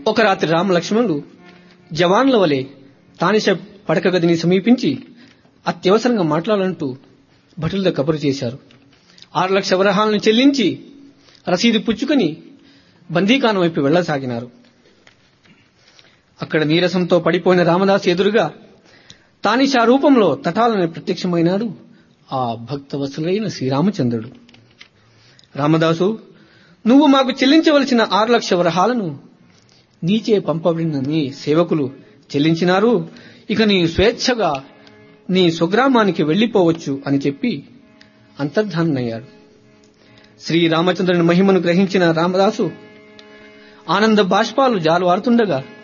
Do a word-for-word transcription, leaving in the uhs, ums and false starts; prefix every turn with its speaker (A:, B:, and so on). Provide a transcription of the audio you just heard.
A: ఒక రాత్రి రామలక్ష్మణులు జవాన్ల వలె తానిష పడక గదిని సమీపించి అత్యవసరంగా మాట్లాడాలంటూ భటులతో కబురు చేశారు. ఆరు లక్షల వరహాలను చెల్లించి రసీదు పుచ్చుకొని బందీఖానం వైపు వెళ్లసాగినారు. అక్కడ నీరసంతో పడిపోయిన రామదాసు ఎదురుగా తానిషా రూపంలో తటాలని ప్రత్యక్షమైనాడు ఆ భక్తవత్సలైన శ్రీరామచంద్రుడు. రామదాసు, నువ్వు మాకు చెల్లించవలసిన ఆరు లక్షల వరహాలను నీచే పంపబడిన నీ సేవకులు చెల్లించినారు. ఇక నీ స్వేచ్ఛగా నీ స్వగ్రామానికి వెళ్లిపోవచ్చు అని చెప్పి అంతర్ధానయ్యాడు. శ్రీరామచంద్రుని మహిమను గ్రహించిన రామదాసు ఆనంద బాష్పాలు జాలువారుతుండగా